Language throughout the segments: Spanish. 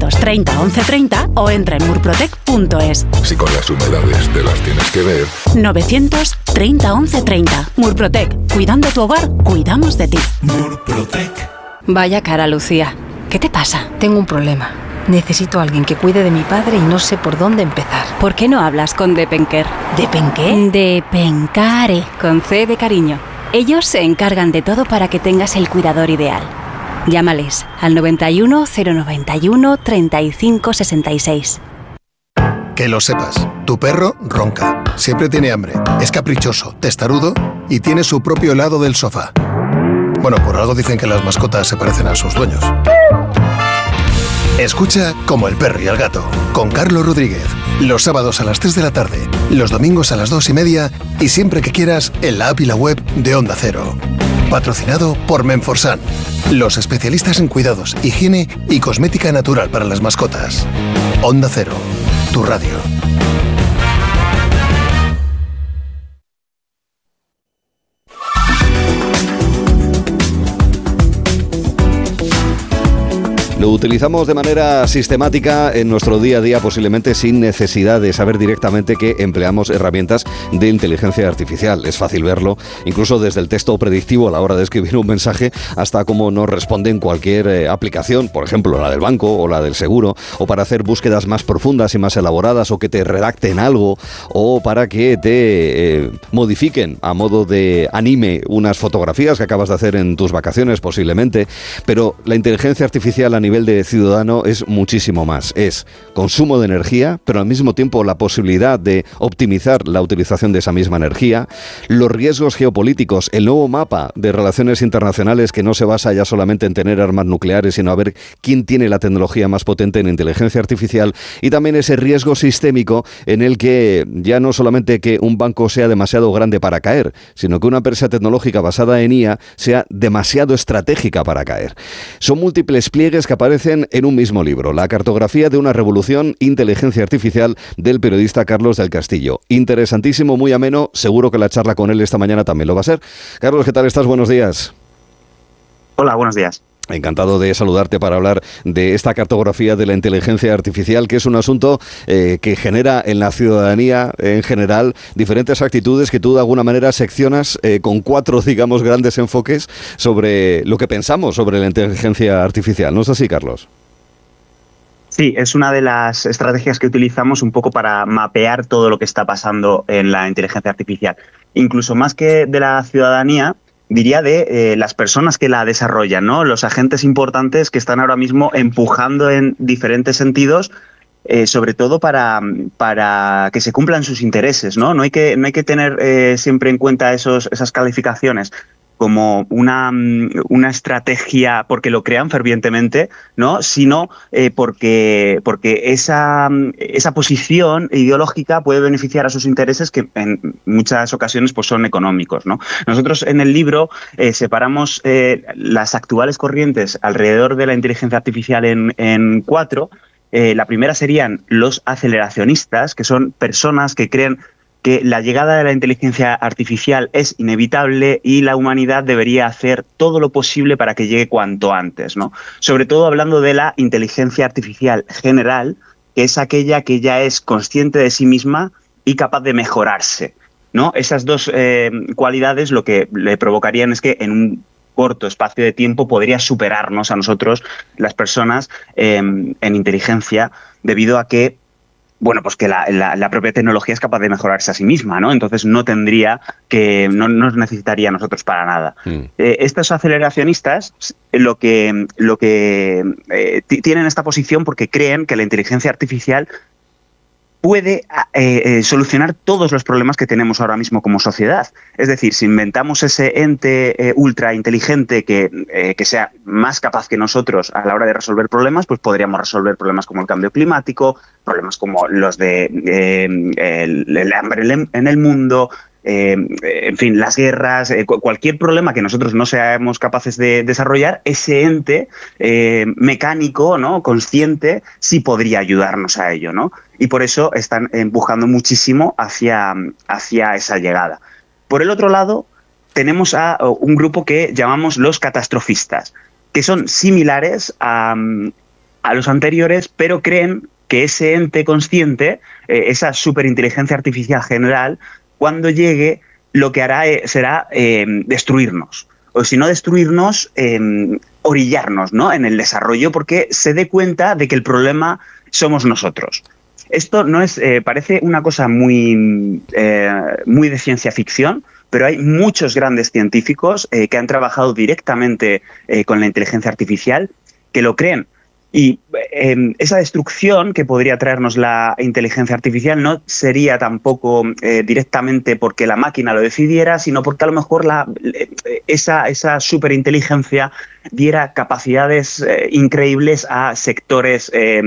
930 1130 o entra en murprotec.es. Si con las humedades te las tienes que ver. 930 1130. Murprotec. Cuidando tu hogar, cuidamos de ti. Murprotec. Vaya cara, Lucía. ¿Qué te pasa? Tengo un problema. Necesito a alguien que cuide de mi padre y no sé por dónde empezar. ¿Por qué no hablas con Depenker? ¿Depenqué? Depencare, con C de cariño. Ellos se encargan de todo para que tengas el cuidador ideal. Llámales al 91 091 35 66. Que lo sepas, tu perro ronca, siempre tiene hambre, es caprichoso, testarudo y tiene su propio lado del sofá. Bueno, por algo dicen que las mascotas se parecen a sus dueños. Escucha Como el perro y el gato, con Carlos Rodríguez, los sábados a las 3 de la tarde, los domingos a las 2:30 y siempre que quieras en la app y la web de Onda Cero. Patrocinado por Menforsan, los especialistas en cuidados, higiene y cosmética natural para las mascotas. Onda Cero, tu radio. Lo utilizamos de manera sistemática en nuestro día a día, posiblemente sin necesidad de saber directamente que empleamos herramientas de inteligencia artificial. Es fácil verlo, incluso desde el texto predictivo a la hora de escribir un mensaje hasta cómo nos responde en cualquier aplicación, por ejemplo la del banco o la del seguro, o para hacer búsquedas más profundas y más elaboradas, o que te redacten algo, o para que te modifiquen a modo de anime unas fotografías que acabas de hacer en tus vacaciones posiblemente. Pero la inteligencia artificial a nivel de ciudadano es muchísimo más. Es consumo de energía, pero al mismo tiempo la posibilidad de optimizar la utilización de esa misma energía, los riesgos geopolíticos, el nuevo mapa de relaciones internacionales que no se basa ya solamente en tener armas nucleares, sino a ver quién tiene la tecnología más potente en inteligencia artificial, y también ese riesgo sistémico en el que ya no solamente que un banco sea demasiado grande para caer, sino que una empresa tecnológica basada en IA sea demasiado estratégica para caer. Son múltiples pliegues que aparecen en un mismo libro, La cartografía de una revolución, inteligencia artificial, del periodista Carlos del Castillo. Interesantísimo, muy ameno, seguro que la charla con él esta mañana también lo va a ser. Carlos, ¿qué tal estás? Buenos días. Hola, buenos días. Encantado de saludarte para hablar de esta cartografía de la inteligencia artificial, que es un asunto que genera en la ciudadanía en general diferentes actitudes que tú de alguna manera seccionas con 4, digamos, grandes enfoques sobre lo que pensamos sobre la inteligencia artificial. ¿No es así, Carlos? Sí, es una de las estrategias que utilizamos un poco para mapear todo lo que está pasando en la inteligencia artificial. Incluso más que de la ciudadanía, diría de las personas que la desarrollan, ¿no? Los agentes importantes que están ahora mismo empujando en diferentes sentidos, sobre todo para que se cumplan sus intereses, ¿no? No hay que tener siempre en cuenta esas calificaciones como una estrategia porque lo crean fervientemente, ¿no? Sino porque esa posición ideológica puede beneficiar a sus intereses, que en muchas ocasiones pues son económicos, ¿no? Nosotros en el libro separamos las actuales corrientes alrededor de la inteligencia artificial en 4. La primera serían los aceleracionistas, que son personas que creen que la llegada de la inteligencia artificial es inevitable y la humanidad debería hacer todo lo posible para que llegue cuanto antes, ¿no? Sobre todo hablando de la inteligencia artificial general, que es aquella que ya es consciente de sí misma y capaz de mejorarse, ¿no? Esas dos cualidades lo que le provocarían es que en un corto espacio de tiempo podría superarnos a nosotros, las personas, en inteligencia, debido a que pues que la propia tecnología es capaz de mejorarse a sí misma, ¿no? Entonces no nos necesitaría a nosotros para nada. Estos aceleracionistas lo que tienen esta posición porque creen que la inteligencia artificial puede solucionar todos los problemas que tenemos ahora mismo como sociedad. Es decir, si inventamos ese ente ultra inteligente que sea más capaz que nosotros a la hora de resolver problemas, pues podríamos resolver problemas como el cambio climático, problemas como los de el hambre en el mundo, en fin, las guerras, cualquier problema que nosotros no seamos capaces de desarrollar, ese ente mecánico, ¿no?, consciente, sí podría ayudarnos a ello, ¿no? Y por eso están empujando muchísimo hacia esa llegada. Por el otro lado, tenemos a un grupo que llamamos los catastrofistas, que son similares a a los anteriores, pero creen que ese ente consciente, esa superinteligencia artificial general, cuando llegue, lo que hará será destruirnos. O si no destruirnos, orillarnos, ¿no?, en el desarrollo, porque se dé cuenta de que el problema somos nosotros. Esto no es, parece una cosa muy de ciencia ficción, pero hay muchos grandes científicos que han trabajado directamente con la inteligencia artificial que lo creen. Y esa destrucción que podría traernos la inteligencia artificial no sería tampoco directamente porque la máquina lo decidiera, sino porque a lo mejor esa superinteligencia diera capacidades increíbles a sectores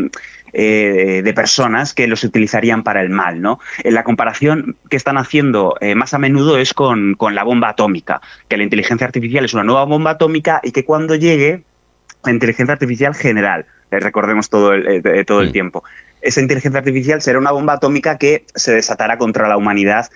de personas que los utilizarían para el mal, ¿no? La comparación que están haciendo más a menudo es con la bomba atómica, que la inteligencia artificial es una nueva bomba atómica y que cuando llegue la inteligencia artificial general, recordemos todo el tiempo, esa inteligencia artificial será una bomba atómica que se desatará contra la humanidad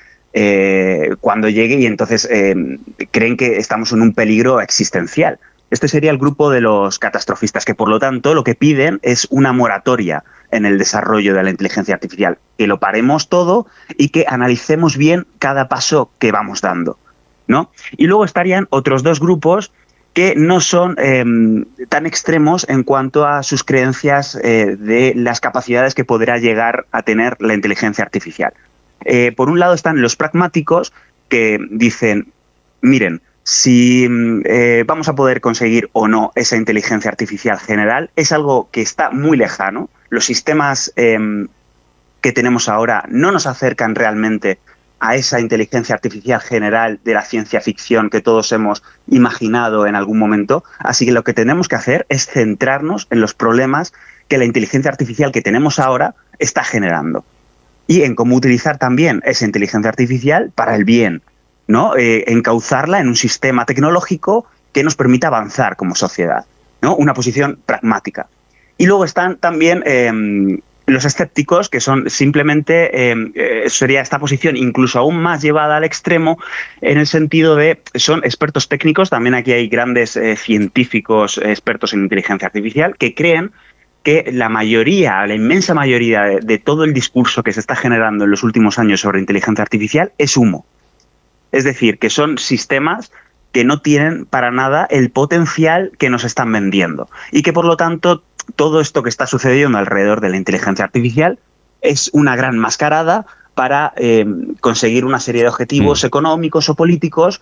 cuando llegue, y entonces creen que estamos en un peligro existencial. Este sería el grupo de los catastrofistas, que por lo tanto lo que piden es una moratoria en el desarrollo de la inteligencia artificial, que lo paremos todo y que analicemos bien cada paso que vamos dando, ¿no? Y luego estarían otros dos grupos que no son tan extremos en cuanto a sus creencias de las capacidades que podrá llegar a tener la inteligencia artificial. Por un lado están los pragmáticos, que dicen, miren, si vamos a poder conseguir o no esa inteligencia artificial general es algo que está muy lejano. Los sistemas que tenemos ahora no nos acercan realmente a esa inteligencia artificial general de la ciencia ficción que todos hemos imaginado en algún momento. Así que lo que tenemos que hacer es centrarnos en los problemas que la inteligencia artificial que tenemos ahora está generando. Y en cómo utilizar también esa inteligencia artificial para el bien, ¿no? Encauzarla en un sistema tecnológico que nos permita avanzar como sociedad, ¿no? Una posición pragmática. Y luego están también los escépticos, que son simplemente, sería esta posición incluso aún más llevada al extremo, en el sentido de, son expertos técnicos, también aquí hay grandes científicos expertos en inteligencia artificial, que creen que la inmensa mayoría de todo el discurso que se está generando en los últimos años sobre inteligencia artificial es humo. Es decir, que son sistemas que no tienen para nada el potencial que nos están vendiendo y que, por lo tanto, todo esto que está sucediendo alrededor de la inteligencia artificial es una gran mascarada para conseguir una serie de objetivos económicos o políticos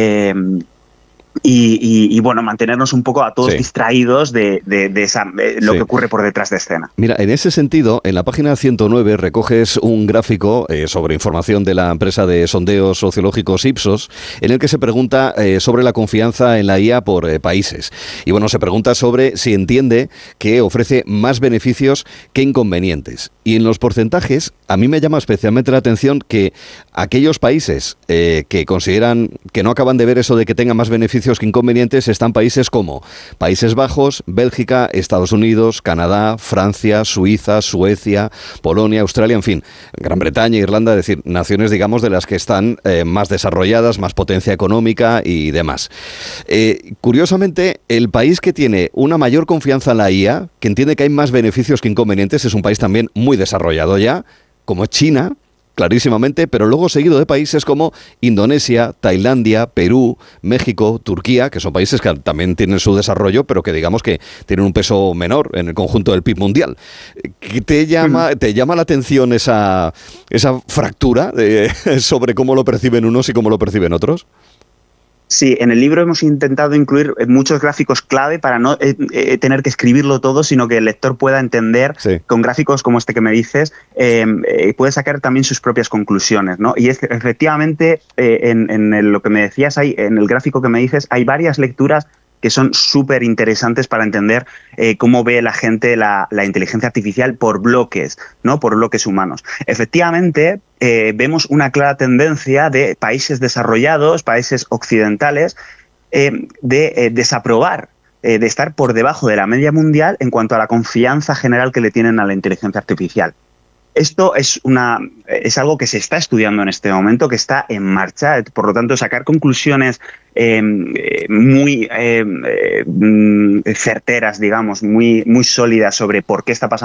y bueno, mantenernos un poco a todos distraídos de lo que ocurre por detrás de escena. Mira, en ese sentido, en la página 109 recoges un gráfico sobre información de la empresa de sondeos sociológicos Ipsos, en el que se pregunta sobre la confianza en la IA por países. Y bueno, se pregunta sobre si entiende que ofrece más beneficios que inconvenientes. Y en los porcentajes, a mí me llama especialmente la atención que aquellos países que consideran que no acaban de ver eso de que tengan más beneficios que inconvenientes están países como Países Bajos, Bélgica, Estados Unidos, Canadá, Francia, Suiza, Suecia, Polonia, Australia, en fin, Gran Bretaña, Irlanda, es decir, naciones, digamos, de las que están más desarrolladas, más potencia económica y demás. Curiosamente, el país que tiene una mayor confianza en la IA, que entiende que hay más beneficios que inconvenientes, es un país también muy desarrollado ya, como China, clarísimamente, pero luego seguido de países como Indonesia, Tailandia, Perú, México, Turquía, que son países que también tienen su desarrollo, pero que digamos que tienen un peso menor en el conjunto del PIB mundial. ¿Qué te llama la atención esa fractura sobre cómo lo perciben unos y cómo lo perciben otros? Sí, en el libro hemos intentado incluir muchos gráficos clave para no tener que escribirlo todo, sino que el lector pueda entender con gráficos como este que me dices, puede sacar también sus propias conclusiones, ¿no? Y efectivamente, en lo que me decías, en el gráfico que me dices, hay varias lecturas que son súper interesantes para entender cómo ve la gente la inteligencia artificial por bloques, ¿no? Por bloques humanos. Efectivamente, vemos una clara tendencia de países desarrollados, países occidentales, de desaprobar, de estar por debajo de la media mundial en cuanto a la confianza general que le tienen a la inteligencia artificial. Esto es algo que se está estudiando en este momento, que está en marcha. Por lo tanto, sacar conclusiones muy certeras, digamos, muy sólidas sobre por qué está pasando